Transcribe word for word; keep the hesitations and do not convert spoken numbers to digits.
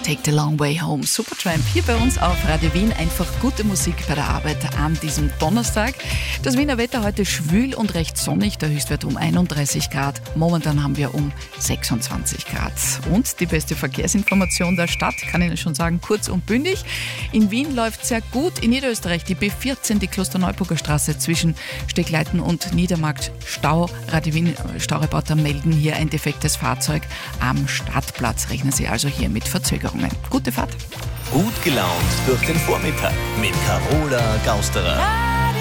Take the Long Way Home. Supertramp hier bei uns auf Radio Wien. Einfach gute Musik bei der Arbeit an diesem Donnerstag. Das Wiener Wetter heute schwül und recht sonnig. Der Höchstwert um einunddreißig Grad. Momentan haben wir um sechsundzwanzig Grad. Und die beste Verkehrsinformation der Stadt, kann ich Ihnen schon sagen, kurz und bündig. In Wien läuft sehr gut. In Niederösterreich die B vierzehn, die Klosterneuburger Straße zwischen Stegleiten und Niedermarkt. Stau. Radio Wien Staureporter melden hier ein defektes Fahrzeug am Stadtplatz. Rechnen Sie also hier mit Verzögerungen. Gute Fahrt. Gut gelaunt durch den Vormittag mit Carola Gausterer.